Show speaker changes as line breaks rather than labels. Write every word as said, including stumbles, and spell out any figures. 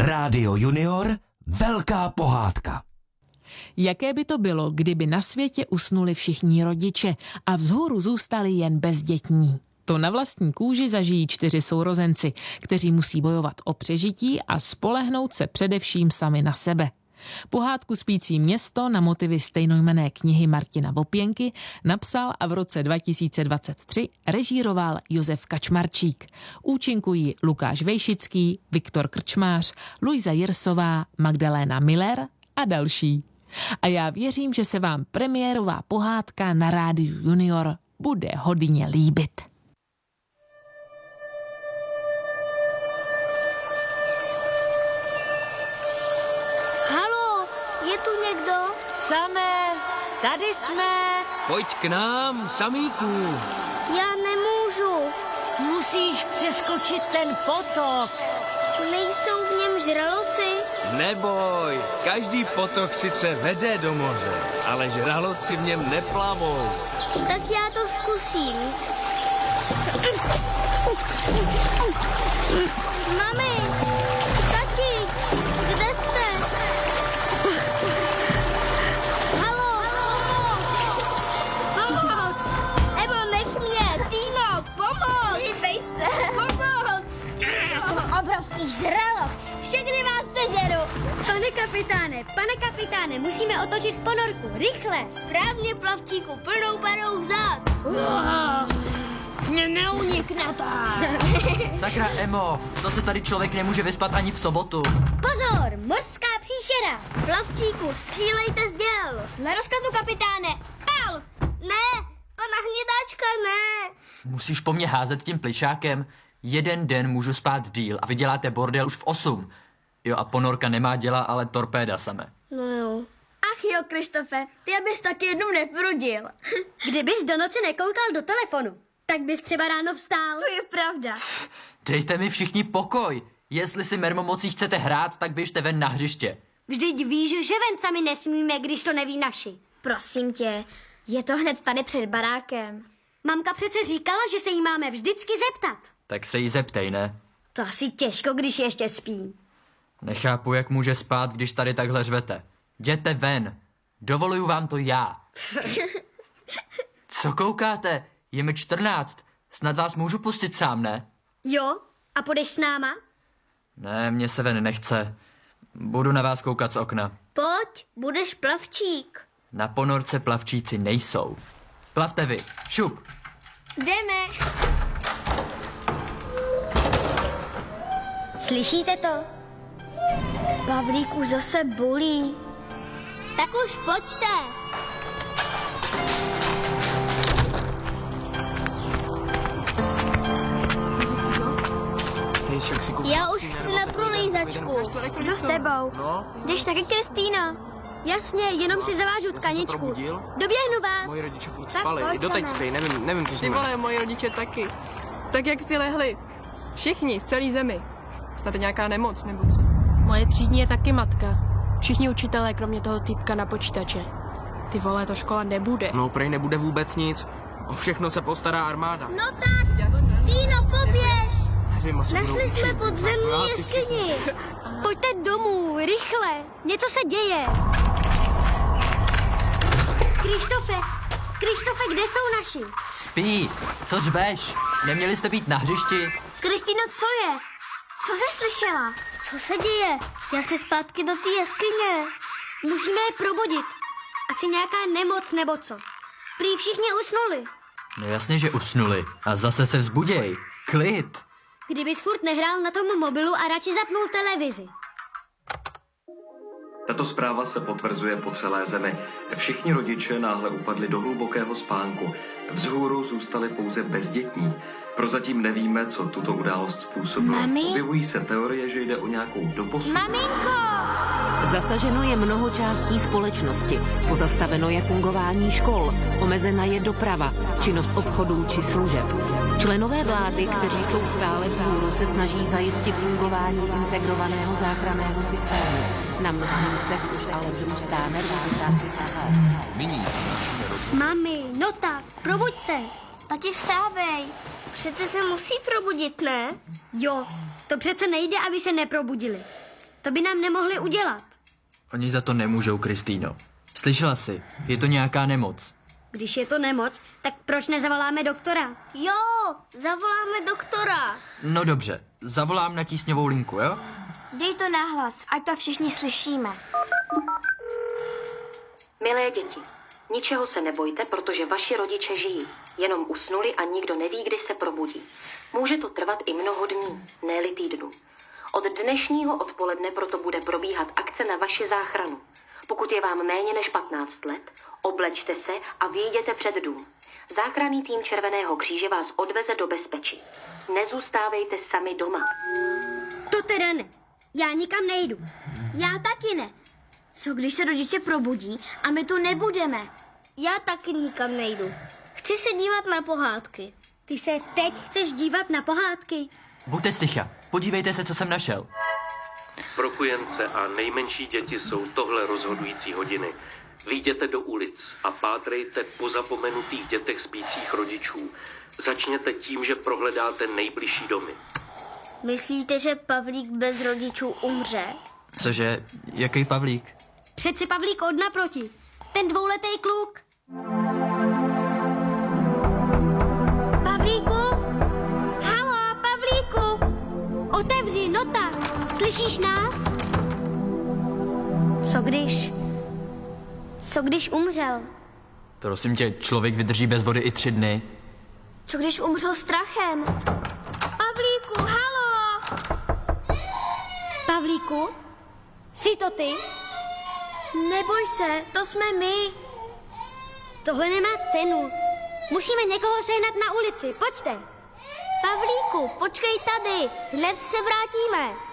Rádio Junior, velká pohádka.
Jaké by to bylo, kdyby na světě usnuli všichni rodiče a vzhůru zůstali jen bezdětní? To na vlastní kůži zažijí čtyři sourozenci, kteří musí bojovat o přežití a spolehnout se především sami na sebe. Pohádku Spící město na motivy stejnojmenné knihy Martina Vopěnky napsal a v roce dva tisíce dvacet tři režíroval Josef Kačmarčík. Účinkují Lukáš Vejšický, Viktor Krčmář, Luisa Jirsová, Magdaléna Miller a další. A já věřím, že se vám premiérová pohádka na Rádiu Junior bude hodně líbit.
Halo, je tu někdo?
Samé, tady jsme.
Pojď k nám, samíku.
Já nemůžu.
Musíš přeskočit ten potok.
Nejsou v něm žraloci?
Neboj, každý potok sice vede do moře, ale žraloci v něm neplavou.
Tak já to zkusím. Mami, tati, kde jste? Halo, pomoc! Pomoc! Emo, nech mě! Týno, pomoc! Hýbej se! Pomoc!
Já jsem obrovský žralok. Všechny vás sežeru.
Pane kapitáne, pane kapitáne, musíme otočit ponorku. Rychle! Správně, plavčíku, plnou parou vzad.
Mě neuniknete.
Sakra, Emo, to se tady člověk nemůže vyspat ani v sobotu.
Pozor, mořská příšera. Plavčíku, střílejte z děl.
Na rozkazu, kapitáne.
Pal! Ne, pana hnědáčka, ne.
Musíš po mně házet tím plišákem. Jeden den můžu spát díl a vy děláte bordel už v osm. Jo, a ponorka nemá děla, ale torpéda samé.
No jo.
Ach jo, Krištofe, ty abys taky jednou neprudil.
Kdybys do noci nekoukal do telefonu, tak bys třeba ráno vstál.
To je pravda.
Dejte mi všichni pokoj. Jestli si mermomocí chcete hrát, tak běžte ven na hřiště.
Vždyť víš, že ven sami nesmíme, když to neví naši.
Prosím tě, je to hned tady před barákem.
Mamka přece říkala, že se jí máme vždycky zeptat.
Tak se jí zeptej, ne?
To asi těžko, když ještě spí.
Nechápu, jak může spát, když tady takhle řvete. Jděte ven. Dovoluju vám to já. Co koukáte? Je mi čtrnáct. Snad vás můžu pustit sám, ne?
Jo? A půjdeš s náma?
Ne, mně se ven nechce. Budu na vás koukat z okna.
Pojď, budeš plavčík.
Na ponorce plavčíci nejsou. Plavte vy. Šup.
Jdeme.
Slyšíte to?
Pavlík už zase bolí.
Tak už pojďte. Já už chci na prolejzačku.
Jdu s tebou. Jdeš taky, Kristýno?
Jasně, jenom si zavážu tkaničku. Doběhnu vás.
Moji rodiče furt
Tak
spali,
pojď,
doteď
Samé.
spí, nevím, nevím, co s
Ty
nimi.
vole, moji rodiče taky. Tak jak si lehli? Všichni v celé zemi. Snad je nějaká nemoc nebo co?
Moje třídní je taky matka. Všichni učitelé, kromě toho týpka na počítače. Ty vole, to škola nebude.
No, prej nebude vůbec nic. O všechno se postará armáda.
No tak, Týno, poběž.
Nevím, asi budou
Našli jsme
učit.
podzemní
Vojáci
jeskyni. Pojďte domů, rychle. Něco se děje. Krištofe, Krištofe, kde jsou naši?
Spí. Co řveš? Neměli jste být na hřišti?
Kristýno, co je? Co jsi slyšela? Co se děje? Já chci zpátky do té jeskyně. Musíme je probudit. Asi nějaká nemoc nebo co. Prý všichni usnuli.
No jasně, že usnuli. A zase se vzbuděj. Klid.
Kdybys furt nehrál na tom mobilu a radši zapnul televizi.
Tato zpráva se potvrzuje po celé zemi. Všichni rodiče náhle upadli do hlubokého spánku. Vzhůru zůstali pouze bezdětní. Prozatím nevíme, co tuto událost způsobilo.
Mami?
Objevují se teorie, že jde o nějakou doposud.
Maminko!
Zasaženo je mnoho částí společnosti. Pozastaveno je fungování škol, omezena je doprava, činnost obchodů či služeb. Členové vlády, kteří jsou stále vzhůru, se snaží zajistit fungování integrovaného záchranného systému. Na mnoha místech už ale vzrůstá nervozita a chaos.
Mami, no tak, probuď se. Tati, vstávej. Přece se musí probudit, ne? Jo, to přece nejde, aby se neprobudili. To by nám nemohli udělat.
Oni za to nemůžou, Kristýno. Slyšela jsi, je to nějaká nemoc.
Když je to nemoc, tak proč nezavoláme doktora?
Jo, zavoláme doktora.
No dobře, zavolám na tísňovou linku, jo?
Dej to nahlas, ať to všichni slyšíme.
Milé děti, ničeho se nebojte, protože vaši rodiče žijí. Jenom usnuli a nikdo neví, kdy se probudí. Může to trvat i mnoho dní, ne-li týdnů. Od dnešního odpoledne proto bude probíhat akce na vaši záchranu. Pokud je vám méně než patnáct let, oblečte se a vyjděte před dům. Záchranný tým Červeného kříže vás odveze do bezpečí. Nezůstávejte sami doma.
To teda ne. Já nikam nejdu.
Já taky ne. Co když se rodiče probudí a my tu nebudeme?
Já taky nikam nejdu. Chci se dívat na pohádky. Ty se teď chceš dívat na pohádky?
Buďte sticha, podívejte se, co jsem našel.
Pro kojence a nejmenší děti jsou tohle rozhodující hodiny. Vyjděte do ulic a pátrejte po zapomenutých dětech spících rodičů. Začněte tím, že prohledáte nejbližší domy.
Myslíte, že Pavlík bez rodičů umře?
Cože, jaký Pavlík?
Přeci Pavlík od naproti. Ten dvouletý kluk. Pavlíku? Haló, Pavlíku? Otevři, no tak. Slyšíš nás? Co když... Co když umřel?
Prosím tě, člověk vydrží bez vody i tři dny.
Co když umřel strachem? Pavlíku, haló! Pavlíku? Jsi to ty?
Neboj se, to jsme my.
Tohle nemá cenu. Musíme někoho sehnat na ulici, pojďte.
Pavlíku, počkej tady, hned se vrátíme.